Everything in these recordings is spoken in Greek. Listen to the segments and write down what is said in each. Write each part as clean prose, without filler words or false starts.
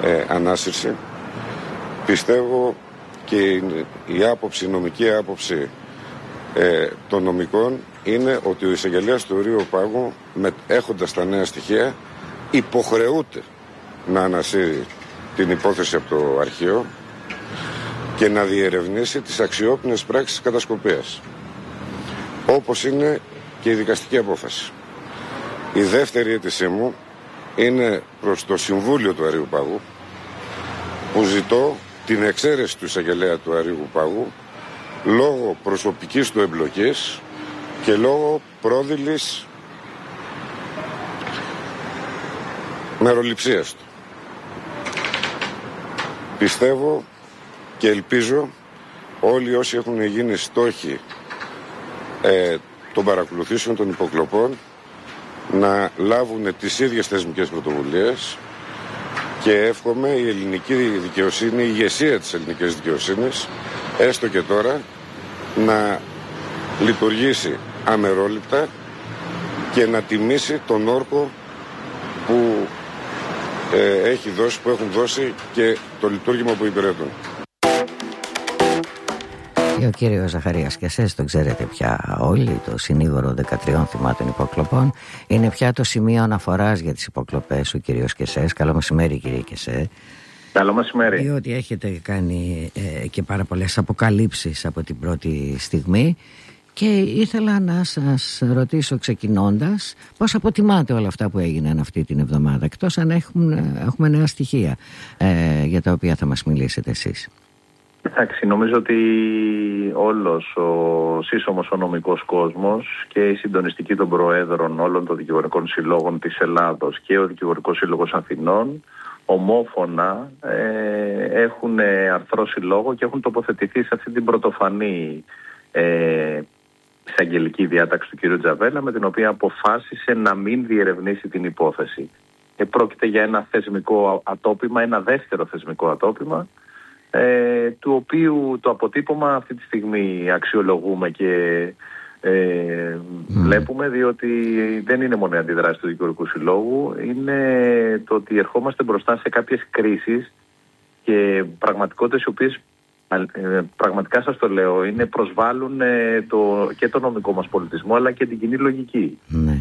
ανάσυρση. Πιστεύω και η νομική άποψη των νομικών είναι ότι ο εισαγγελέας του Ορείου Πάγου, έχοντας τα νέα στοιχεία, υποχρεούται να ανασύρει την υπόθεση από το αρχείο και να διερευνήσει τις αξιόπινες πράξεις κατασκοπίας, όπως είναι και η δικαστική απόφαση. Η δεύτερη αίτησή μου είναι προς το Συμβούλιο του Ορείου Πάγου, που ζητώ την εξαίρεση του εισαγγελέα του Ορείου Πάγου λόγω προσωπικής του εμπλοκής και λόγω πρόδειλης μεροληψίας του. Πιστεύω και ελπίζω όλοι όσοι έχουν γίνει στόχοι των παρακολουθήσεων των υποκλοπών να λάβουν τις ίδιες θεσμικές πρωτοβουλίες, και εύχομαι η ελληνική δικαιοσύνη, η ηγεσία της ελληνικής δικαιοσύνης, έστω και τώρα, να λειτουργήσει αμερόληπτα και να τιμήσει τον όρκο που έχουν δώσει και το λειτουργήμα που υπηρετούν. Ο κύριος Ζαχαρίας Κεσές, τον ξέρετε πια όλοι, το συνήγορο 13 θυμάτων υποκλοπών, είναι πια το σημείο αναφοράς για τις υποκλοπές ο κύριος Κεσές. Καλό μεσημέρι, κύριε Κεσέ. Καλό μεσημέρι. Διότι έχετε κάνει και πάρα πολλές αποκαλύψεις από την πρώτη στιγμή, και ήθελα να σας ρωτήσω ξεκινώντας πώς αποτιμάτε όλα αυτά που έγιναν αυτή την εβδομάδα, εκτός αν έχουμε νέα στοιχεία για τα οποία θα μας μιλήσετε εσείς. Εντάξει, νομίζω ότι όλος ο σύσσωμος ο νομικός κόσμος και η συντονιστική των προέδρων όλων των δικηγορικών συλλόγων της Ελλάδος και ο Δικηγορικός Σύλλογος Αθηνών ομόφωνα έχουν αρθρώσει λόγο και έχουν τοποθετηθεί σε αυτή την πρωτοφανή εισαγγελική διάταξη του κ. Τζαβέλα, με την οποία αποφάσισε να μην διερευνήσει την υπόθεση. Πρόκειται για ένα θεσμικό ατόπιμα, ένα δεύτερο θεσμικό ατόπιμα, του οποίου το αποτύπωμα αυτή τη στιγμή αξιολογούμε και βλέπουμε, διότι δεν είναι μόνο η αντιδράση του Δικηγορικού Συλλόγου, είναι το ότι ερχόμαστε μπροστά σε κάποιες κρίσεις και πραγματικότητες οι οποίες, πραγματικά σας το λέω, προσβάλλουν και το νομικό μας πολιτισμό αλλά και την κοινή λογική.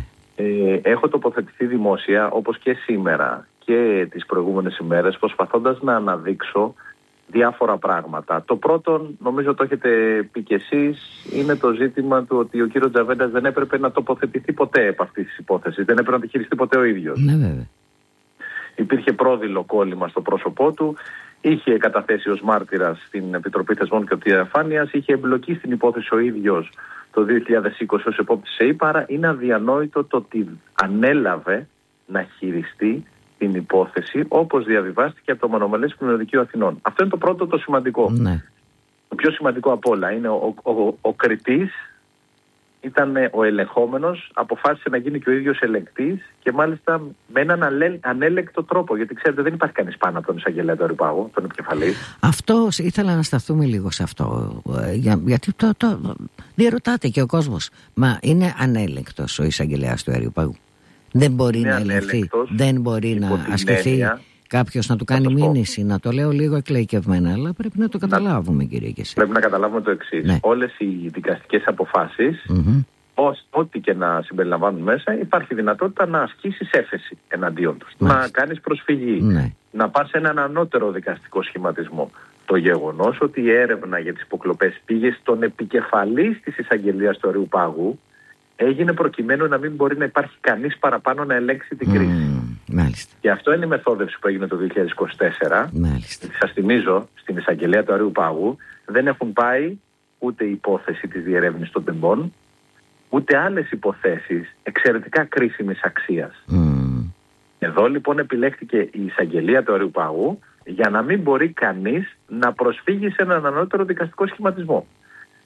Έχω τοποθετηθεί δημόσια, όπως και σήμερα και τις προηγούμενες ημέρες, προσπαθώντας να αναδείξω διάφορα πράγματα. Το πρώτο, νομίζω το έχετε πει κι εσείς, είναι το ζήτημα του ότι ο κύριος Τζαβέλας δεν έπρεπε να τοποθετηθεί ποτέ από αυτή τη υπόθεση. Δεν έπρεπε να τη χειριστεί ποτέ ο ίδιος. Ναι, βέβαια. Υπήρχε πρόδειλο κόλλημα στο πρόσωπό του, είχε καταθέσει ως μάρτυρας στην Επιτροπή Θεσμών και Διαφάνειας, είχε εμπλοκεί στην υπόθεση ο ίδιος το 2020 ως επόπτης σε ύπαρα. Είναι αδιανόητο το ότι ανέλαβε να χειριστεί την υπόθεση όπως διαβιβάστηκε από το Μονομελές Κοινοδικείο Αθηνών. Αυτό είναι το πρώτο, το σημαντικό. Ναι. Το πιο σημαντικό απ' όλα είναι ο κριτής ήταν ο ελεγχόμενος, αποφάσισε να γίνει και ο ίδιος ελεγκτής και μάλιστα με έναν ανέλεκτο τρόπο. Γιατί ξέρετε, δεν υπάρχει κανείς πάνω από τον εισαγγελέα του Ορείου Πάγου, τον επικεφαλής. Αυτό ήθελα να σταθούμε λίγο σε αυτό. Γιατί το διερωτάται και ο κόσμος. Μα είναι ανέλεκτος ο εισαγγελέας του Ορείου Πάγου? Δεν μπορεί να ελεγχθεί, δεν μπορεί να ασκηθεί κάποιος να του κάνει μήνυση? Να το λέω λίγο εκλαϊκευμένα, αλλά πρέπει να το καταλάβουμε, κύριε Κεσέ. Πρέπει να καταλάβουμε το εξής. Ναι. Όλες οι δικαστικές αποφάσεις, ό,τι και να συμπεριλαμβάνουν μέσα, υπάρχει δυνατότητα να ασκήσεις έφεση εναντίον τους. Να κάνεις προσφυγή. Ναι. Να πας σε έναν ανώτερο δικαστικό σχηματισμό. Το γεγονός ότι η έρευνα για τις υποκλοπές πήγε στον επικεφαλής της εισαγγελίας του Ορείου Πάγου έγινε προκειμένου να μην μπορεί να υπάρχει κανείς παραπάνω να ελέγξει την κρίση. Μάλιστα. Και αυτό είναι η μεθόδευση που έγινε το 2024. Μάλιστα. Σας θυμίζω, στην εισαγγελία του Ορείου Πάγου δεν έχουν πάει ούτε η υπόθεση της διερεύνησης των τεμπών, ούτε άλλες υποθέσεις εξαιρετικά κρίσιμης αξίας. Εδώ λοιπόν επιλέχθηκε η εισαγγελία του Ορείου Πάγου για να μην μπορεί κανείς να προσφύγει σε έναν ανώτερο δικαστικό σχηματισμό.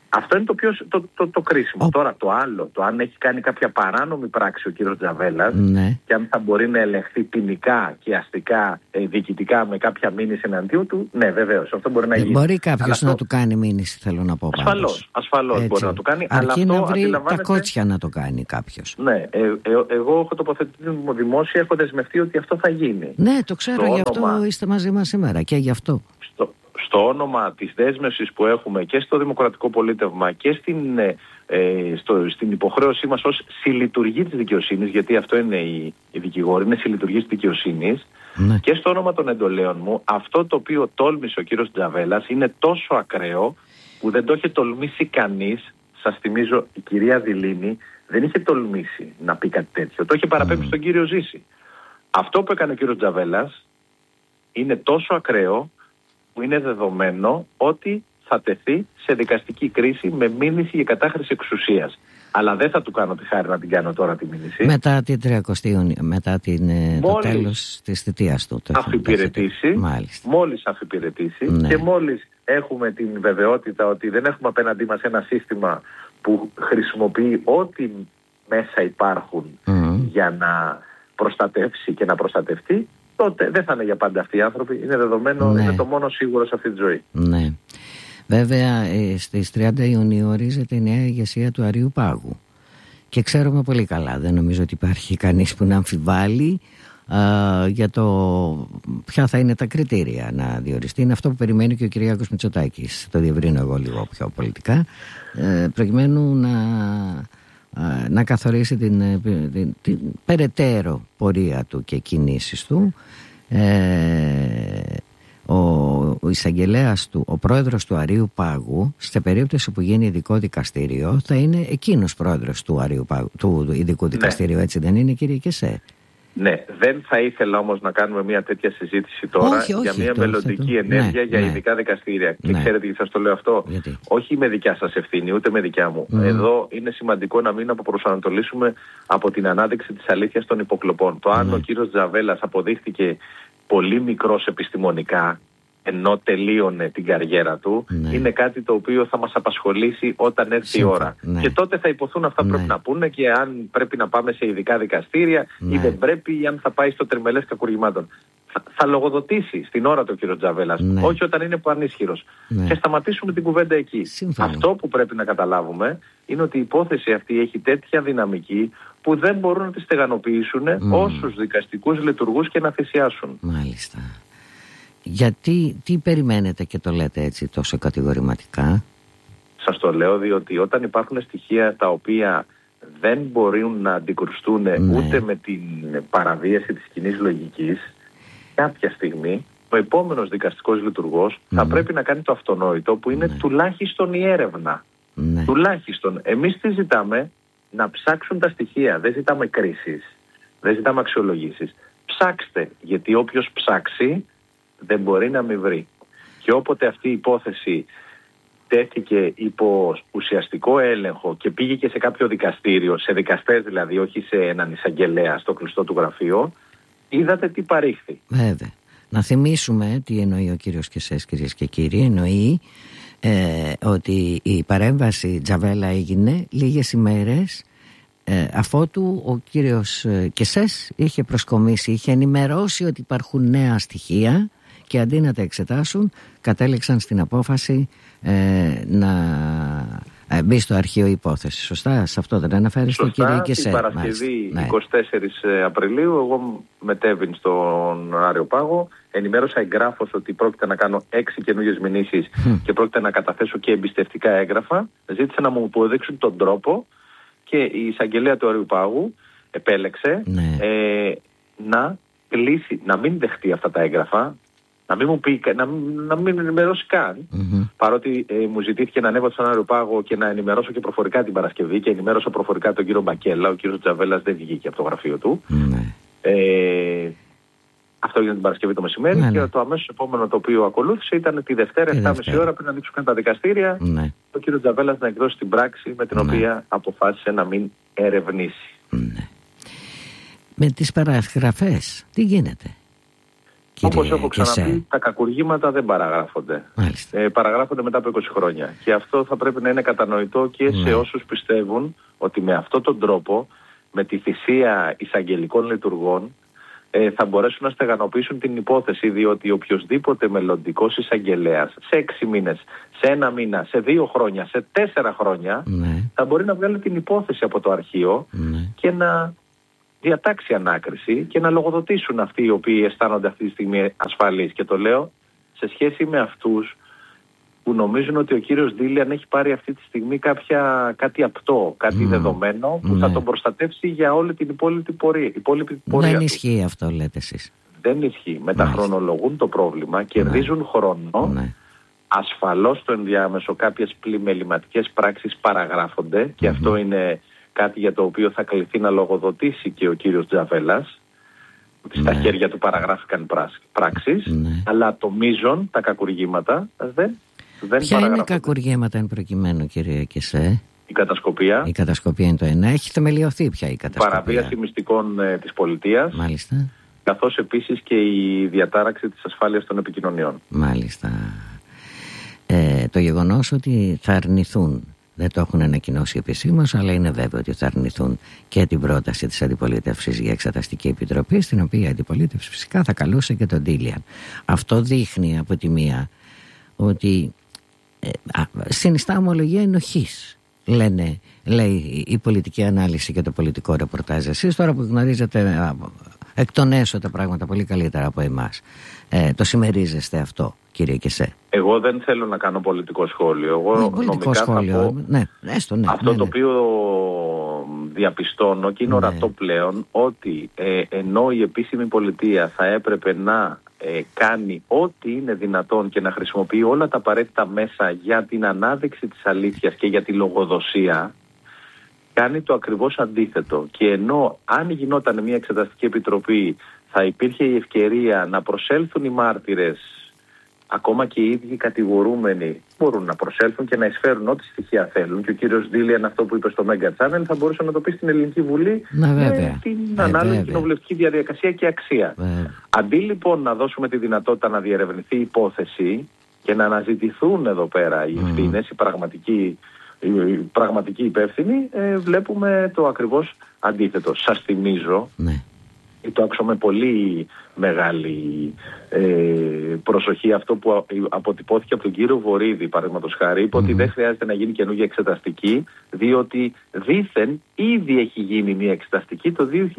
Αυτό είναι το κρίσιμο. Τώρα το άλλο, το αν έχει κάνει κάποια παράνομη πράξη ο κύριος Τζαβέλας, ναι, και αν θα μπορεί να ελεγχθεί ποινικά και αστικά, διοικητικά με κάποια μήνυση εναντίον του, ναι, βεβαίως. Αυτό μπορεί να γίνει. Μπορεί κάποιος να του κάνει μήνυση, θέλω να πω. Ασφαλώς μπορεί να το κάνει. Αρκεί να βρει τα κότσια να το κάνει κάποιος. Ναι, εγώ έχω τοποθετηθεί δημόσια, έχω δεσμευτεί ότι αυτό θα γίνει. Ναι, το ξέρω, γι' αυτό είστε μαζί μας σήμερα και γι' αυτό. Στο όνομα της δέσμευσης που έχουμε και στο δημοκρατικό πολίτευμα και στην υποχρέωσή μας ως συλλειτουργή της δικαιοσύνης, γιατί αυτό είναι οι δικηγόροι, είναι συλλειτουργή της δικαιοσύνης, ναι, και στο όνομα των εντολέων μου, αυτό το οποίο τόλμησε ο κύριος Τζαβέλας είναι τόσο ακραίο που δεν το είχε τολμήσει κανείς. Σας θυμίζω, η κυρία Δηλήνη δεν είχε τολμήσει να πει κάτι τέτοιο. Το είχε παραπέμψει στον κύριο Ζήση. Αυτό που έκανε ο κύριος Τζαβέλας είναι τόσο ακραίο που είναι δεδομένο ότι θα τεθεί σε δικαστική κρίση με μήνυση για κατάχρηση εξουσίας. Αλλά δεν θα του κάνω τη χάρη να την κάνω τώρα τη μήνυση. Μετά την 30η Ιουνίου, μετά το τέλος της θητείας του. Μόλις αφιπηρετήσει, ναι, και μόλις έχουμε την βεβαιότητα ότι δεν έχουμε απέναντί μας ένα σύστημα που χρησιμοποιεί ό,τι μέσα υπάρχουν για να προστατεύσει και να προστατευτεί, τότε δεν θα είναι για πάντα αυτοί οι άνθρωποι. Είναι δεδομένο, ναι, είναι το μόνο σίγουρο σε αυτή τη ζωή. Ναι. Βέβαια, στις 30 Ιουνίου ορίζεται η νέα ηγεσία του Αρείου Πάγου. Και ξέρουμε πολύ καλά, δεν νομίζω ότι υπάρχει κανείς που να αμφιβάλλει για το ποια θα είναι τα κριτήρια να διοριστεί. Είναι αυτό που περιμένει και ο Κυριάκος Μητσοτάκης. Το διευρύνω εγώ λίγο πιο πολιτικά, προκειμένου να καθορίσει την περαιτέρω πορεία του και κινήσεις του. Ο εισαγγελέας του, ο πρόεδρος του Αρείου Πάγου, σε περίπτωση που γίνει ειδικό δικαστήριο, θα είναι εκείνος πρόεδρος του Αρείου Πάγου, του ειδικού δικαστηρίου, έτσι δεν είναι, κύριε Κεσέ? Ναι, δεν θα ήθελα όμως να κάνουμε μια τέτοια συζήτηση τώρα για μια μελλοντική ενέργεια για ειδικά δικαστήρια. Και ξέρετε γιατί σας το λέω αυτό? Όχι με δικιά σας ευθύνη, ούτε με δικιά μου. Εδώ είναι σημαντικό να μην αποπροσανατολίσουμε από την ανάδειξη της αλήθειας των υποκλοπών. Το αν ο κύριος Τζαβέλας αποδείχθηκε πολύ μικρός επιστημονικά, ενώ τελείωνε την καριέρα του, είναι κάτι το οποίο θα μας απασχολήσει όταν έρθει η ώρα. Και τότε θα υποθούν αυτά που πρέπει να πούνε και αν πρέπει να πάμε σε ειδικά δικαστήρια ή δεν πρέπει, ή αν θα πάει στο τριμελές κακουργημάτων. Θα λογοδοτήσει στην ώρα του ο κύριος Τζαβέλας, όχι όταν είναι πανίσχυρος. Και σταματήσουμε την κουβέντα εκεί. Αυτό που πρέπει να καταλάβουμε είναι ότι η υπόθεση αυτή έχει τέτοια δυναμική που δεν μπορούν να τη στεγανοποιήσουν όσους δικαστικούς λειτουργούς και να θυσιάσουν. Μάλιστα. Γιατί, τι περιμένετε και το λέτε έτσι τόσο κατηγορηματικά? Σας το λέω διότι όταν υπάρχουν στοιχεία τα οποία δεν μπορούν να αντικρουστούν ούτε με την παραβίαση της κοινής λογικής, κάποια στιγμή ο επόμενος δικαστικός λειτουργός θα πρέπει να κάνει το αυτονόητο που είναι τουλάχιστον η έρευνα. Τουλάχιστον. Εμείς τι ζητάμε? Να ψάξουν τα στοιχεία. Δεν ζητάμε κρίσεις, δεν ζητάμε αξιολογήσεις. Ψάξτε, γιατί όποιος ψάξει δεν μπορεί να μην βρει. Και όποτε αυτή η υπόθεση τέθηκε υπό ουσιαστικό έλεγχο και πήγε και σε κάποιο δικαστήριο, σε δικαστές δηλαδή, όχι σε έναν εισαγγελέα στο κλειστό του γραφείο, είδατε τι παρήχθη. Βέβαια. Να θυμίσουμε τι εννοεί ο κύριος Κεσές, κυρίες και κύριοι. Εννοεί ότι η παρέμβαση Τζαβέλα έγινε λίγες ημέρες αφότου ο κύριος Κεσές είχε προσκομίσει, είχε ενημερώσει ότι υπάρχουν νέα στοιχεία και αντί να τα εξετάσουν κατέληξαν στην απόφαση να μπει στο αρχείο υπόθεση. Σωστά, σε αυτό δεν αναφέρεις το κύριο Κεσέ? Την Παρασκευή 24 Απριλίου εγώ μετέβην στον Άριο Πάγο, ενημέρωσα εγγράφως ότι πρόκειται να κάνω 6 καινούργιες μηνύσεις και πρόκειται να καταθέσω και εμπιστευτικά έγγραφα. Ζήτησα να μου αποδείξουν τον τρόπο και η εισαγγελέα του Αρείου Πάγου επέλεξε να κλείσει, να μην δεχτεί αυτά τα έγγραφα, να μην μου πει, να μην ενημερώσει καν. Παρότι μου ζητήθηκε να ανέβω στον Άριο Πάγο και να ενημερώσω και προφορικά την Παρασκευή και ενημέρωσα προφορικά τον κύριο Μπακέλα. Ο κύριος Τζαβέλας δεν βγήκε από το γραφείο του. Αυτό έγινε την Παρασκευή το μεσημέρι και το αμέσως επόμενο το οποίο ακολούθησε ήταν τη Δευτέρα 7.30 ώρα πριν ανοίξουν τα δικαστήρια. Ο κύριος Τζαβέλας να εκδώσει την πράξη με την οποία αποφάσισε να μην ερευνήσει. Με τις παραγραφές τι γίνεται? Όπως έχω ξαναπεί, τα κακουργήματα δεν παραγράφονται. Παραγράφονται μετά από 20 χρόνια. Και αυτό θα πρέπει να είναι κατανοητό και σε όσους πιστεύουν ότι με αυτόν τον τρόπο, με τη θυσία εισαγγελικών λειτουργών, θα μπορέσουν να στεγανοποιήσουν την υπόθεση, διότι οποιοσδήποτε μελλοντικός εισαγγελέας σε 6 μήνες, σε 1 μήνα, σε 2 χρόνια, σε 4 χρόνια θα μπορεί να βγάλει την υπόθεση από το αρχείο και να διατάξει ανάκριση και να λογοδοτήσουν αυτοί οι οποίοι αισθάνονται αυτή τη στιγμή ασφαλείς. Και το λέω σε σχέση με αυτούς που νομίζουν ότι ο κύριος Ντίλιαν έχει πάρει αυτή τη στιγμή κάτι απτό, κάτι δεδομένο που θα τον προστατεύσει για όλη την υπόλοιπη πορεία. Δεν ισχύει αυτό, λέτε εσείς. Δεν ισχύει. Μεταχρονολογούν το πρόβλημα, κερδίζουν χρόνο. Ασφαλώς στο ενδιάμεσο κάποιες πλημεληματικές πράξεις παραγράφονται και αυτό είναι κάτι για το οποίο θα κληθεί να λογοδοτήσει και ο κύριος Τζαβέλας. Στα χέρια του παραγράφηκαν πράξεις, αλλά το μείζον, τα κακουργήματα δεν Ποια είναι κακουργήματα εν προκειμένου, κύριε Κεσέ? Η κατασκοπία. Η κατασκοπία είναι το ένα. Έχει θεμελιωθεί πια η κατασκοπία. Παραβίαση μυστικών της πολιτείας. Μάλιστα. Καθώς επίσης και η διατάραξη της ασφάλειας των επικοινωνιών. Μάλιστα. Το γεγονός ότι θα αρνηθούν, δεν το έχουν ανακοινώσει επισήμως, αλλά είναι βέβαιο ότι θα αρνηθούν και την πρόταση της αντιπολίτευσης για εξεταστική επιτροπή, στην οποία η αντιπολίτευση φυσικά θα καλούσε και τον Ντίλιαν. Αυτό δείχνει από τη μία ότι συνιστά ομολογία ενοχής, λέει η πολιτική ανάλυση και το πολιτικό ρεπορτάζ. Εσείς τώρα που γνωρίζετε εκ των έσω τα πράγματα πολύ καλύτερα από εμάς, το συμμερίζεστε αυτό, κύριε Κεσέ? Εγώ δεν θέλω να κάνω πολιτικό σχόλιο. Εγώ πολιτικό σχόλιο, αυτό το οποίο διαπιστώνω και είναι ορατό πλέον, ότι ενώ η επίσημη πολιτεία θα έπρεπε να κάνει ό,τι είναι δυνατόν και να χρησιμοποιεί όλα τα απαραίτητα μέσα για την ανάδειξη της αλήθειας και για τη λογοδοσία, κάνει το ακριβώς αντίθετο. Και ενώ αν γινόταν μια εξεταστική επιτροπή θα υπήρχε η ευκαιρία να προσέλθουν οι μάρτυρες, ακόμα και οι ίδιοι κατηγορούμενοι μπορούν να προσέλθουν και να εισφέρουν ό,τι στοιχεία θέλουν. Και ο κύριος Ντίλιαν, αυτό που είπε στο Mega Channel, θα μπορούσε να το πει στην Ελληνική Βουλή με την ανάλογη κοινοβουλευτική διαδικασία και αξία. Αντί λοιπόν να δώσουμε τη δυνατότητα να διερευνηθεί η υπόθεση και να αναζητηθούν εδώ πέρα οι ευθύνες, οι πραγματικοί υπεύθυνοι, βλέπουμε το ακριβώς αντίθετο. Σας θυμίζω, το άκουσα με πολύ μεγάλη προσοχή αυτό που αποτυπώθηκε από τον κύριο Βορίδη, παραδείγματος χάρη, είπε ότι δεν χρειάζεται να γίνει καινούργια εξεταστική, διότι δήθεν ήδη έχει γίνει μια εξεταστική το 2024,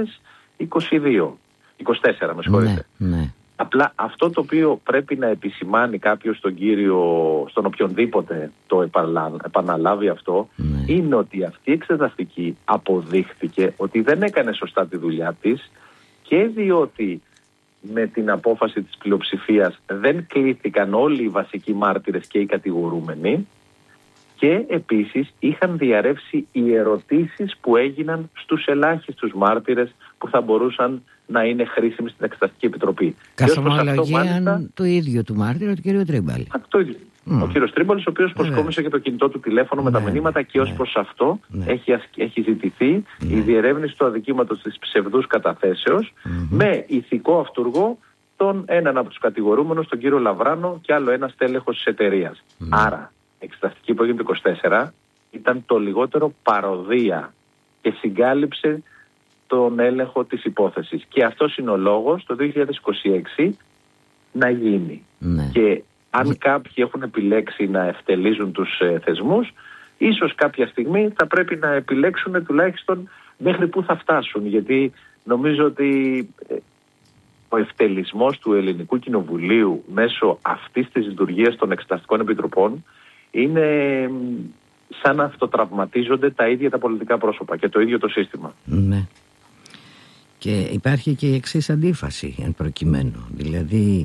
με συγχωρείτε. Απλά αυτό το οποίο πρέπει να επισημάνει κάποιος στον οποιονδήποτε το επαναλάβει αυτό, είναι ότι αυτή η εξεταστική αποδείχθηκε ότι δεν έκανε σωστά τη δουλειά της, και διότι με την απόφαση της πλειοψηφίας δεν κλήθηκαν όλοι οι βασικοί μάρτυρες και οι κατηγορούμενοι, και επίσης είχαν διαρρεύσει οι ερωτήσεις που έγιναν στους ελάχιστους μάρτυρες που θα μπορούσαν να είναι χρήσιμοι στην Εξεταστική Επιτροπή. Καθ' ομολογία του ίδιου του μάρτυρα, του κ. Τρίμπαλη. Το ίδιο. Ο κύριος Τρίμπαλης, ο οποίος προσκόμισε και το κινητό του τηλέφωνο με τα μηνύματα, και ως προς αυτό έχει ζητηθεί η διερεύνηση του αδικήματος της ψευδούς καταθέσεως με ηθικό αυτούργο τον έναν από τους κατηγορούμενους, τον κύριο Λαβράνο, και άλλο ένα στέλεχος της εταιρείας. Άρα, εξεταστική που έγινε το 24 ήταν το λιγότερο παροδία και συγκάλυψε τον έλεγχο της υπόθεσης. Και αυτός είναι ο λόγος το 2026 να γίνει. Και αν κάποιοι έχουν επιλέξει να ευτελίζουν τους θεσμούς, ίσως κάποια στιγμή θα πρέπει να επιλέξουν τουλάχιστον μέχρι που θα φτάσουν. Γιατί νομίζω ότι ο ευτελισμός του Ελληνικού Κοινοβουλίου μέσω αυτής της λειτουργίας των εξεταστικών επιτροπών είναι σαν να αυτοτραυματίζονται τα ίδια τα πολιτικά πρόσωπα και το ίδιο το σύστημα. Ναι. Και υπάρχει και η εξής αντίφαση εν προκειμένου. Δηλαδή,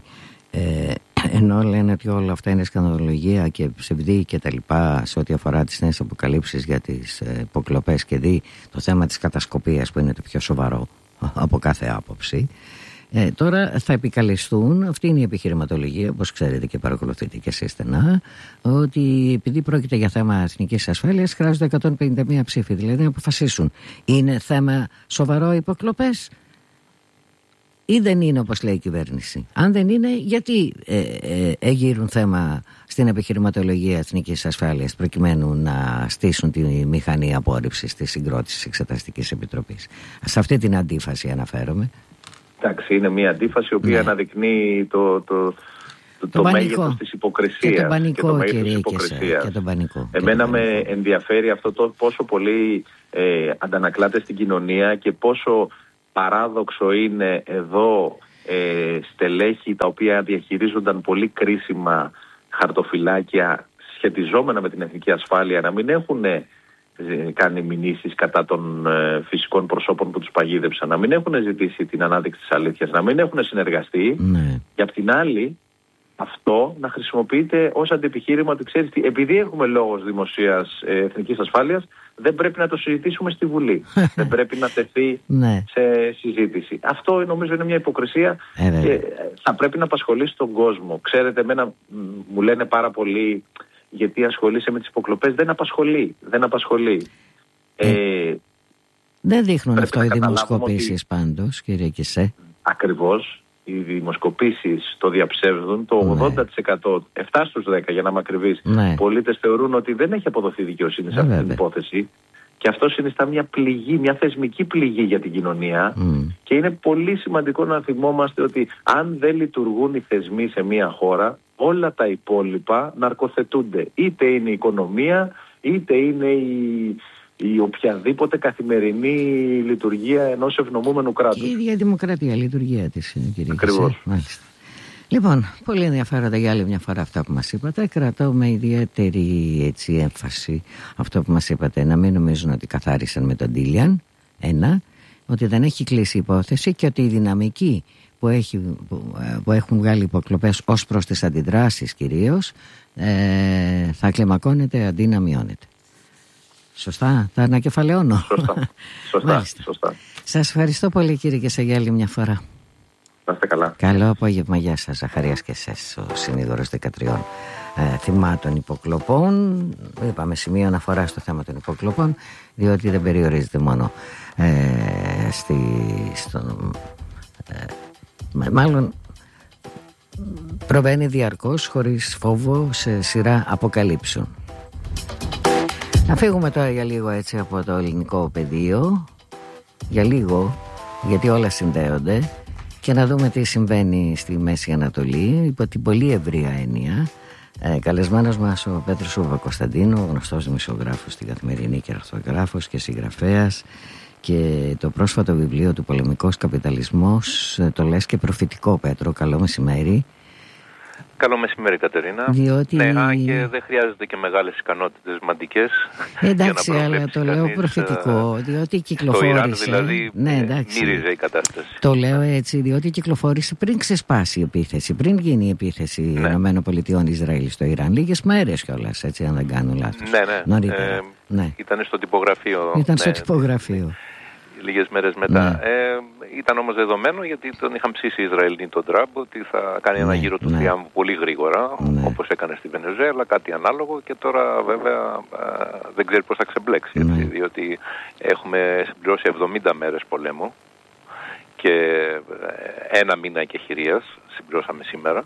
ενώ λένε ότι όλα αυτά είναι σκανδαλολογία και ψευδή και τα λοιπά σε ό,τι αφορά τις νέες αποκαλύψεις για τις υποκλοπές, και δει το θέμα της κατασκοπίας που είναι το πιο σοβαρό από κάθε άποψη, τώρα θα επικαλεστούν, αυτή είναι η επιχειρηματολογία, όπως ξέρετε και παρακολουθείτε και εσείς στενά, ότι επειδή πρόκειται για θέμα εθνικής ασφάλειας χρειάζονται 151 ψήφοι, δηλαδή να αποφασίσουν. Είναι θέμα σοβαρό υποκλοπές? ή δεν είναι όπως λέει η κυβέρνηση? Αν δεν είναι, γιατί εγείρουν θέμα στην επιχειρηματολογία εθνικής ασφάλειας προκειμένου να στήσουν τη μηχανή απόρριψης της συγκρότησης Εξεταστικής Επιτροπής? Σε αυτή την αντίφαση αναφέρομαι. Εντάξει, είναι μια αντίφαση η οποία αναδεικνύει το μέγεθος της υποκρισίας και τον πανικό, και τον πανικό. Εμένα με ενδιαφέρει αυτό το πόσο πολύ αντανακλάται στην κοινωνία και πόσο παράδοξο είναι εδώ στελέχη τα οποία διαχειρίζονταν πολύ κρίσιμα χαρτοφυλάκια σχετιζόμενα με την εθνική ασφάλεια να μην έχουν κάνει μηνύσεις κατά των φυσικών προσώπων που τους παγίδευσαν, να μην έχουν ζητήσει την ανάδειξη της αλήθειας, να μην έχουν συνεργαστεί και απ' την άλλη αυτό να χρησιμοποιείται ως αντιεπιχείρημα ότι ξέρεις τι, επειδή έχουμε λόγος δημοσίας εθνικής ασφάλειας δεν πρέπει να το συζητήσουμε στη Βουλή. Δεν πρέπει να τεθεί σε συζήτηση. Αυτό νομίζω είναι μια υποκρισία και θα πρέπει να απασχολήσει τον κόσμο. Ξέρετε, εμένα μου λένε πάρα πολύ γιατί ασχολείσαι με τις υποκλοπές. Δεν απασχολεί. Δεν δείχνουν αυτό οι δημοσκοπήσεις πάντως, κύριε Κισέ. Ακριβώς. Οι δημοσκοπήσεις το διαψεύδουν. Το 80%, 7 στους 10 για να είμαι ακριβής, πολίτες θεωρούν ότι δεν έχει αποδοθεί δικαιοσύνη σε αυτή την υπόθεση. Και αυτό συνιστά μια πληγή, μια θεσμική πληγή για την κοινωνία. Και είναι πολύ σημαντικό να θυμόμαστε ότι αν δεν λειτουργούν οι θεσμοί σε μια χώρα, όλα τα υπόλοιπα ναρκοθετούνται. Είτε είναι η οικονομία, είτε είναι η οποιαδήποτε καθημερινή λειτουργία ενός ευνομούμενου κράτους. Και η ίδια δημοκρατία, η λειτουργία της, κύριε Ακριβώς. Μάλιστα. Λοιπόν, πολύ ενδιαφέροντα για άλλη μια φορά αυτά που μας είπατε. Κρατώ με ιδιαίτερη έμφαση αυτό που μας είπατε, να μην νομίζουν ότι καθάρισαν με τον Τίλιαν. Ότι δεν έχει κλείσει η υπόθεση και ότι η δυναμική που έχουν βγάλει υποκλοπές ως προς τις αντιδράσεις κυρίως θα κλιμακώνεται αντί να μειώνεται. Σωστά, τα ανακεφαλαιώνω. Σωστά. Σας ευχαριστώ πολύ, κύριε Κισέ, για άλλη μια φορά. Να είστε καλά. Καλό απόγευμα, γεια σας. Ζαχαρίας και εσείς, ο συνήγορος 13 θυμάτων υποκλοπών. Είπαμε σημείο αναφορά στο θέμα των υποκλοπών, διότι δεν περιορίζεται μόνο μάλλον προβαίνει διαρκώς χωρίς φόβο σε σειρά αποκαλύψεων. Να φύγουμε τώρα για λίγο έτσι από το ελληνικό πεδίο, για λίγο, γιατί όλα συνδέονται, και να δούμε τι συμβαίνει στη Μέση Ανατολή υπό την πολύ ευρία έννοια. Καλεσμένος μας ο Πέτρος Παπακοσταντίνου, γνωστός δημοσιογράφος στην Καθημερινή και αρθρογράφος και συγγραφέας, και το πρόσφατο βιβλίο του «Πολεμικός καπιταλισμός» το λες και προφητικό, Πέτρο. Καλό μεσημέρι. Καλό μεσημέρι, Κατερίνα. Διότι... Ναι, και δεν χρειάζεται και μεγάλες ικανότητες μαντικές. Εντάξει, αλλά το λέω προφητικό, διότι κυκλοφόρησε. Το Ιράν δηλαδή μύριζε η κατάσταση. Το λέω έτσι, διότι κυκλοφόρησε πριν ξεσπάσει η επίθεση, πριν γίνει η επίθεση ΗΠΑ Ισραήλ στο Ιράν. Λίγες μέρες κιόλας, έτσι, αν δεν κάνω λάθος. Ναι. Ήταν στο τυπογραφείο. Στο τυπογραφείο. Λίγες μέρες μετά. Ήταν όμως δεδομένο, γιατί τον είχαν ψήσει οι Ισραηλοί τον Τραμπ, ότι θα κάνει ένα γύρο του θριάμβου πολύ γρήγορα, όπως έκανε στη Βενεζουέλα, κάτι ανάλογο, και τώρα βέβαια δεν ξέρει πώς θα ξεμπλέξει, έτσι, διότι έχουμε συμπληρώσει 70 μέρες πολέμου και ένα μήνα εκεχηρίας, συμπληρώσαμε σήμερα.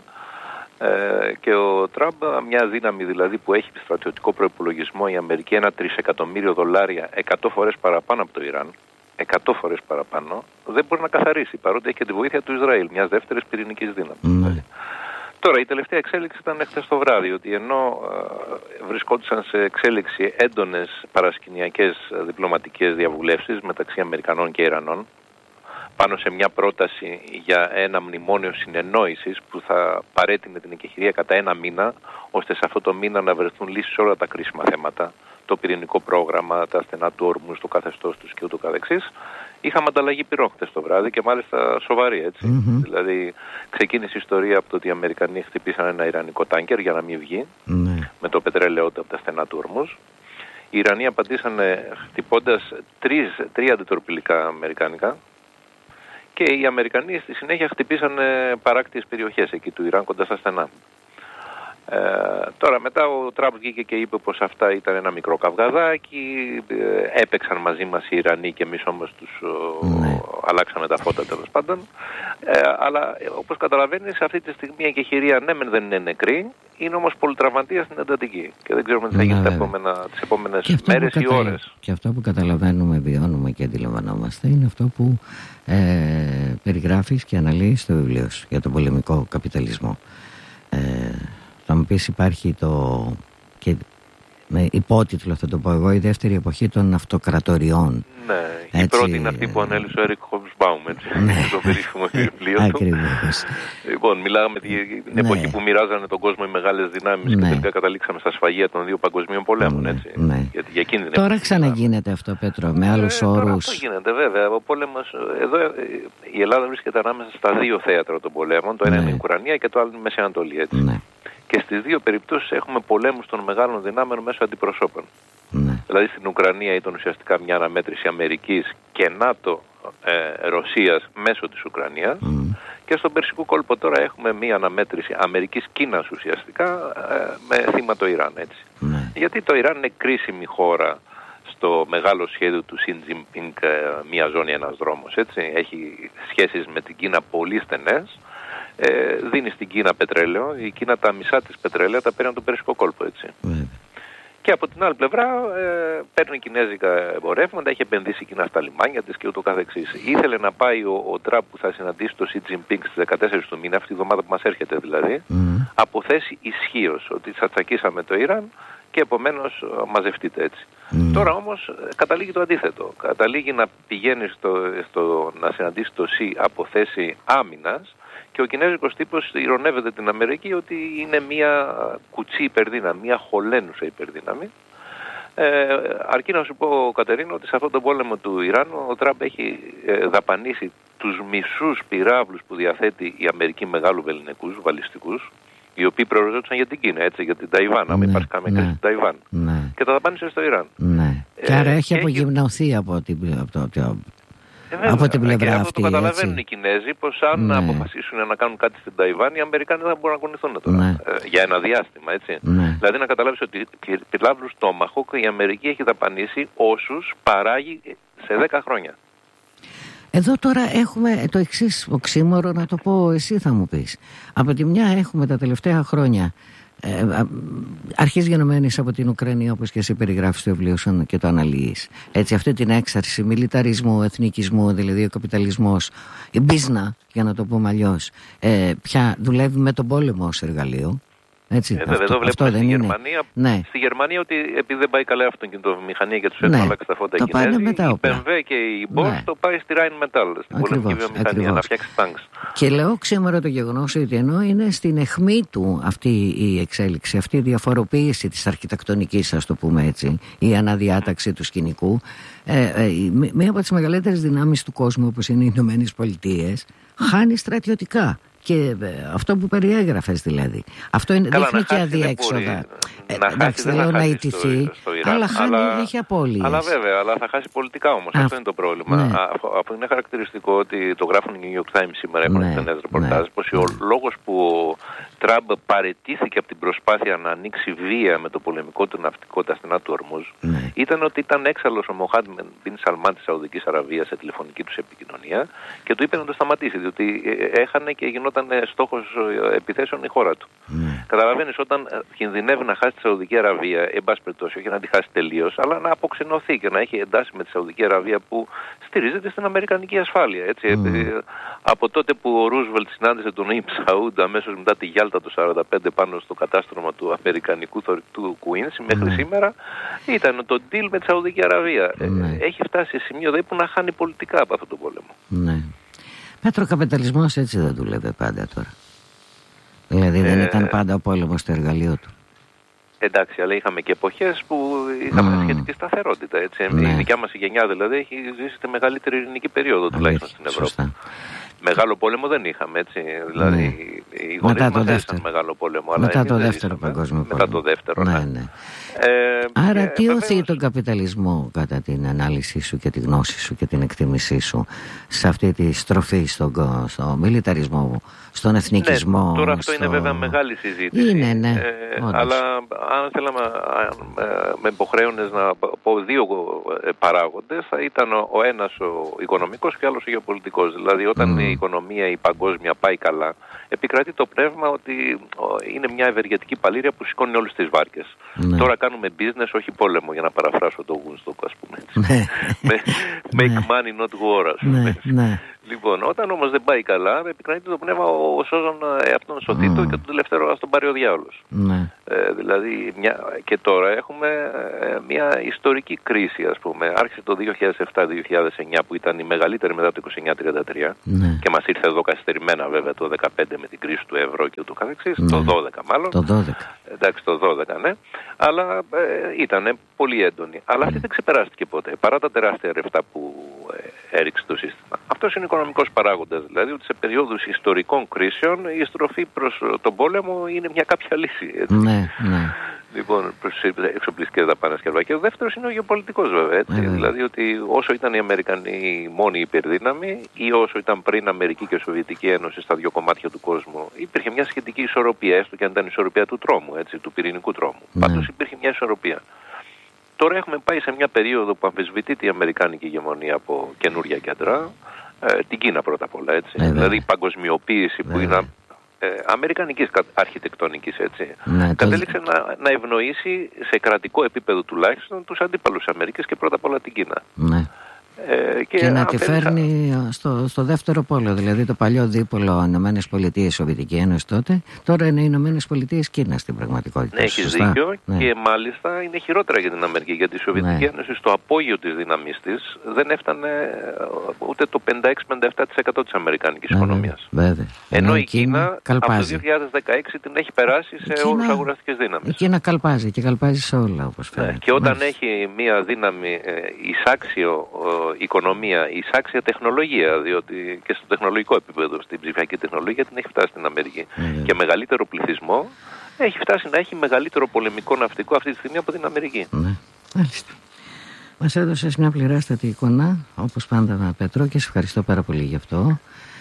Και ο Τραμπ, μια δύναμη δηλαδή που έχει στρατιωτικό προϋπολογισμό η Αμερική, $1 τρισεκατομμύριο, 100 φορές παραπάνω από το Ιράν, 100 φορές παραπάνω, δεν μπορεί να καθαρίσει, παρότι έχει και τη βοήθεια του Ισραήλ, μιας δεύτερης πυρηνικής δύναμης. Τώρα η τελευταία εξέλιξη ήταν χθες το βράδυ, ότι ενώ βρισκόντουσαν σε εξέλιξη έντονες παρασκηνιακές διπλωματικές διαβουλεύσεις μεταξύ Αμερικανών και Ιρανών πάνω σε μια πρόταση για ένα μνημόνιο συνεννόησης που θα παρέτεινε την εκεχηρία κατά ένα μήνα, ώστε σε αυτό το μήνα να βρεθούν λύσεις σε όλα τα κρίσιμα θέματα, το πυρηνικό πρόγραμμα, τα στενά του όρμους, το καθεστώς τους και ούτω καθεξής. Είχαμε ανταλλαγή πυρών χτες το βράδυ και μάλιστα σοβαρή, έτσι. Δηλαδή ξεκίνησε η ιστορία από το ότι οι Αμερικανοί χτυπήσαν ένα ιρανικό τάνκερ για να μην βγει, με το πετρέλαιό του από τα στενά του όρμους. Οι Ιρανοί απαντήσανε χτυπώντας τρία αντιτορπιλικά αμερικάνικα, και οι Αμερικανοί στη συνέχεια χτυπήσαν παράκτιες περιοχές εκεί του Ιράν κοντά στα στενά. Τώρα μετά ο Τραμπ βγήκε και είπε πως αυτά ήταν ένα μικρό καυγαδάκι, έπαιξαν μαζί μας οι Ιρανοί και εμείς όμως τους αλλάξαμε τα φώτα τέλος πάντων. Αλλά όπως καταλαβαίνεις αυτή τη στιγμή η εκεχηρία ναι μεν δεν είναι νεκρή, είναι όμως πολυτραυματία στην εντατική και δεν ξέρουμε τι θα γίνει τις επόμενες μέρες ή ώρες. Και αυτό που καταλαβαίνουμε, βιώνουμε και αντιλαμβανόμαστε είναι αυτό που περιγράφεις και αναλύεις στο βιβλίο σου για τον πολεμικό καπιταλισμό. Θα μου πεις υπάρχει και με υπότιτλο θα το πω εγώ, η δεύτερη εποχή των αυτοκρατοριών. Ναι, η πρώτη είναι αυτή που ανέλησε ο Έρικ Χόμπσμπαουμ, στο περίφημο βιβλίο του. Ακριβώς. Λοιπόν, μιλάγαμε την εποχή που μοιράζανε τον κόσμο οι μεγάλες δυνάμεις και τελικά καταλήξαμε στα σφαγεία των 2 παγκοσμίων πολέμων, έτσι. Γιατί για εκείνη την τώρα ξαναγίνεται αυτό, Πέτρο, με άλλους όρους. Αυτό γίνεται βέβαια. Ο πόλεμος, εδώ η Ελλάδα βρίσκεται ανάμεσα στα 2 θέατρα των πολέμων. Το ένα είναι η Ουκρανία και το άλλο είναι η Μέση Ανατολή, έτσι. Και στις 2 περιπτώσεις έχουμε πολέμους των μεγάλων δυνάμεων μέσω αντιπροσώπων. Δηλαδή στην Ουκρανία ήταν ουσιαστικά μια αναμέτρηση Αμερικής και ΝΑΤΟ Ρωσίας μέσω της Ουκρανίας και στον Περσικό κόλπο τώρα έχουμε μια αναμέτρηση Αμερικής-Κίνας ουσιαστικά με θύμα το Ιράν, έτσι. Γιατί το Ιράν είναι κρίσιμη χώρα στο μεγάλο σχέδιο του Σιν Τζινπίνγκ, μια ζώνη ένας δρόμος, έτσι. Έχει σχέσεις με την Κίνα πολύ στενές. Δίνει στην Κίνα πετρέλαιο, η Κίνα τα μισά της πετρέλαια τα παίρνει από τον Περσικό κόλπο, έτσι. Και από την άλλη πλευρά παίρνει κινέζικα εμπορεύματα, έχει επενδύσει η Κίνα στα λιμάνια της και ούτω καθεξής. Ήθελε να πάει ο Τραμπ που θα συναντήσει το Σι Τζινπίνγκ στις 14 του μήνα, αυτή τη εβδομάδα που μας έρχεται δηλαδή, από θέση ισχύως ότι τσακίσαμε το Ιράν και επομένως μαζευτείτε, έτσι. Τώρα όμως καταλήγει το αντίθετο. Καταλήγει να πηγαίνει να συναντήσει το Σι από θέση άμυνας. Και ο κινέζικος τύπος ειρωνεύεται την Αμερική ότι είναι μια κουτσή υπερδύναμη, μια χωλένουσα υπερδύναμη. Αρκεί να σου πω, Κατερίνο, ότι σε αυτόν τον πόλεμο του Ιράν ο Τραμπ έχει δαπανίσει τους μισούς πυράβλους που διαθέτει η Αμερική μεγάλου βεληνικούς, βαλιστικούς, οι οποίοι προοριζόντουσαν για την Κίνα, έτσι, για την Ταϊβάν, άμα υπάρχει καμία κρίση στην Ταϊβάν. Και τα δαπάνησε στο Ιράν. Και άρα έχει απογυμνωθεί από την πλευρά αυτή. Αυτό το καταλαβαίνουν οι Κινέζοι, πως αν αποφασίσουν να κάνουν κάτι στην Ταϊβάν, οι Αμερικάνοι δεν μπορούν να κουνηθούν τώρα. Για ένα διάστημα, έτσι. Δηλαδή να καταλάβεις ότι πυράβλους Τόμαχοκ η Αμερική έχει δαπανίσει όσους παράγει σε 10 χρόνια. Εδώ τώρα έχουμε το εξής οξύμορο, να το πω, εσύ θα μου πεις. Από τη μια έχουμε τα τελευταία χρόνια αρχής γενομένης από την Ουκρανία, όπως και εσύ περιγράφεις στο βιβλίο σου και το αναλύεις, έτσι, αυτή την έξαρση μιλιταρισμού, εθνικισμού, δηλαδή ο καπιταλισμός, η μπίζνα, για να το πούμε αλλιώς, πια δουλεύει με τον πόλεμο ως εργαλείο. Έτσι, εδώ βλέπουμε στη Γερμανία, στη Γερμανία ότι επειδή δεν πάει καλά η αυτοκινητοβιομηχανία και τους έχουν αλλάξει τα φώτα οι Κινέζοι, η BMW και η Bosch το πάει στη Rheinmetall, στην πολεμική βιομηχανία, να φτιάξει τάγκς. Και λέω σήμερα το γεγονός ότι ενώ είναι στην αιχμή του αυτή η εξέλιξη, αυτή η διαφοροποίηση της αρχιτεκτονικής, ας το πούμε έτσι, η αναδιάταξη του σκηνικού, μία από τις μεγαλύτερες δυνάμεις του κόσμου, όπως είναι οι Ηνωμένες Πολιτείες, χάνει στρατιωτικά. Και αυτό που περιέγραφες δηλαδή. Αυτό είναι, δείχνει και αδιέξοδα. Εντάξει, δεν λέω να ιτηθεί, αλλά έχει απώλειες. Αλλά βέβαια, αλλά θα χάσει πολιτικά όμως. Αυτό είναι το πρόβλημα. Αφού είναι χαρακτηριστικό ότι το γράφουν οι New York Times σήμερα, έχουν ένα ρεπορτάζ, πως ο λόγος που ο Τραμπ παραιτήθηκε από την προσπάθεια να ανοίξει βία με το πολεμικό του ναυτικό τα στενά του Ορμούζ ήταν ότι ήταν έξαλλος ο Μοχάντ Μπιν Σαλμάν της Σαουδικής Αραβίας σε τηλεφωνική τους επικοινωνία και του είπε να το σταματήσει, διότι έχανε και γινόταν στόχος επιθέσεων η χώρα του. Καταλαβαίνεις, όταν κινδυνεύει να χάσει τη Σαουδική Αραβία, εν πάση περιπτώσει, όχι να τη χάσει τελείως, αλλά να αποξενωθεί και να έχει εντάσει με τη Σαουδική Αραβία που στηρίζεται στην αμερικανική ασφάλεια. Έτσι. Από τότε που ο Ρούσβελτ συνάντησε τον Ιμπ Σαούντ αμέσως μετά τη Γιάλτα του 1945 πάνω στο κατάστρωμα του αμερικανικού θωρηκτού Κουίνση, μέχρι σήμερα ήταν το deal με τη Σαουδική Αραβία. Έχει φτάσει σε σημείο που να χάνει πολιτικά από αυτόν τον πόλεμο. Πέτρο, ο καπιταλισμός έτσι δεν δουλεύει πάντα τώρα. Δηλαδή δεν ήταν πάντα ο πόλεμος το εργαλείο του. Εντάξει, αλλά είχαμε και εποχές που είχαμε σχετική σταθερότητα. Έτσι. Η δικιά μας γενιά δηλαδή έχει ζήσει τη μεγαλύτερη ειρηνική περίοδο τουλάχιστον στην Ευρώπη. Σωστά. Μεγάλο πόλεμο δεν είχαμε, έτσι. Δηλαδή οι γονείς μας έζησαν μεγάλο πόλεμο. Μετά το δεύτερο παγκόσμιο πόλεμο. Μετά το δεύτερο, Άρα τι οθεί τον καπιταλισμό κατά την ανάλυση σου και τη γνώση σου και την εκτίμησή σου σε αυτή τη στροφή στο μιλιταρισμό, στον εθνικισμό? Ναι, τώρα αυτό είναι βέβαια μεγάλη συζήτηση. Είναι, ναι, αλλά αν θέλαμε, με υποχρέωνες να πω δύο παράγοντες, θα ήταν ο ένας ο οικονομικός και ο άλλος ο γεωπολιτικός. Δηλαδή όταν η οικονομία η παγκόσμια πάει καλά, επικρατεί το πνεύμα ότι είναι μια ευεργετική παλήρια που σηκώνει όλες τις βάρκες. Ναι. Τώρα κάνουμε business, όχι πόλεμο, για να παραφράσω το Woodstock, ας πούμε. Ναι. Make money, not war, ας πούμε. Ναι. Λοιπόν, όταν όμως δεν πάει καλά, επικρατεί το πνεύμα ο σώζον εαυτόν σωθήτο και το τελευταίο ας τον πάρει ο διάολος. Ναι. Δηλαδή, και τώρα έχουμε μια ιστορική κρίση, ας πούμε. Άρχισε το 2007-2009 που ήταν η μεγαλύτερη μετά το 29-33 και μας ήρθε εδώ καθυστερημένα βέβαια το 2015 με την κρίση του ευρώ και ούτω καθεξής, το 2012 μάλλον. Το 2012. Εντάξει, το 2012, ναι. Αλλά ήταν πολύ έντονη. Αλλά αυτή δεν ξεπεράστηκε ποτέ, παρά τα τεράστια ρευστά που έριξε το σύστημα. Αυτός είναι ο οικονομικός παράγοντας. Δηλαδή ότι σε περίοδους ιστορικών κρίσεων η στροφή προς τον πόλεμο είναι μια κάποια λύση. Έτσι. Ναι. Λοιπόν, προς τις εξοπλιστικές δαπάνες κλπ. Και ο δεύτερος είναι ο γεωπολιτικός βέβαια. Έτσι. Δηλαδή ότι όσο ήταν οι Αμερικανοί μόνη υπερδύναμη ή όσο ήταν πριν Αμερική και Σοβιετική Ένωση στα δύο κομμάτια του κόσμου, υπήρχε μια σχετική ισορροπία, έστω και αν ήταν ισορροπία του τρόμου, έτσι, του πυρηνικού τρόμου. Πάντως υπήρχε μια ισορροπία. Τώρα έχουμε πάει σε μια περίοδο που αμφισβητείται η αμερικάνικη ηγεμονία από καινούρια κέντρα, την Κίνα πρώτα απ' όλα, έτσι. Δηλαδή η παγκοσμιοποίηση που είναι αμερικανικής αρχιτεκτονικής, έτσι, κατέληξε να ευνοήσει σε κρατικό επίπεδο τουλάχιστον τους αντίπαλους της Αμερικής και πρώτα απ' όλα την Κίνα. Ναι. Και να τη φέρνει στο δεύτερο πόλο, δηλαδή το παλιό δίπολο Ηνωμένες Πολιτείες Σοβιετική Ένωση τότε, τώρα είναι οι Ηνωμένες Πολιτείες Κίνα στην πραγματικότητα. Ναι, έχεις δίκιο. Και μάλιστα είναι χειρότερα για την Αμερική, γιατί η Σοβιετική Ένωση στο απόγειο της δύναμής της δεν έφτανε ούτε το 56-57% της αμερικάνικης οικονομίας. Ενώ η Κίνα καλπάζει. Από το 2016 την έχει περάσει σε όλους τους αγοραστικές δύναμεις. Η Κίνα καλπάζει και καλπάζει σε όλα, όπως φαίνεται. Και όταν έχει μία δύναμη εισάξιο οικονομία, εισάξια τεχνολογία, διότι και στο τεχνολογικό επίπεδο, στην ψηφιακή τεχνολογία την έχει φτάσει στην Αμερική. Και μεγαλύτερο πληθυσμό, έχει φτάσει να έχει μεγαλύτερο πολεμικό ναυτικό αυτή τη στιγμή από την Αμερική. Ναι, μάλιστα. Μας έδωσες μια πληράστατη εικόνα, όπως πάντα, Πέτρο, και σε ευχαριστώ πάρα πολύ γι' αυτό.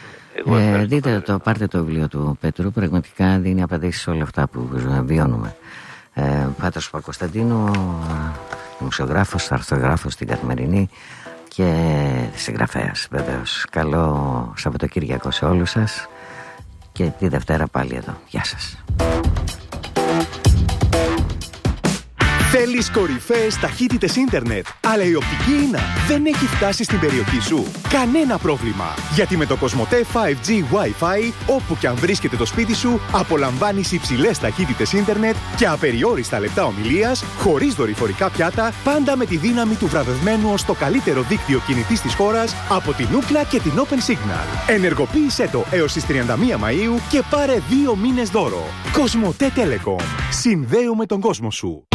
Δείτε πάρτε το βιβλίο του Πέτρου, πραγματικά δίνει απαντήσεις σε όλα αυτά που βιώνουμε. Πάτρος Παπακοσταντίνου, δημοσιογράφος, αρθρογράφος στην Καθημερινή και συγγραφέας βεβαίως. Καλό Σαββατοκύριακο σε όλους σας και τη Δευτέρα πάλι εδώ. Γεια σας. Θέλεις κορυφαίες ταχύτητες ίντερνετ, αλλά η οπτική ίνα δεν έχει φτάσει στην περιοχή σου? Κανένα πρόβλημα, γιατί με το Cosmote 5G Wi-Fi, όπου και αν βρίσκεται το σπίτι σου, απολαμβάνεις υψηλές ταχύτητες ίντερνετ και απεριόριστα λεπτά ομιλίας, χωρίς δορυφορικά πιάτα, πάντα με τη δύναμη του βραβευμένου ως το καλύτερο δίκτυο κινητής της χώρας από την Ookla και την Open Signal. Ενεργοποίησέ το έως τις 31 Μαΐου και πάρε 2 μήνες δώρο. Cosmote Telecom. Συνδέουμε τον κόσμο σου.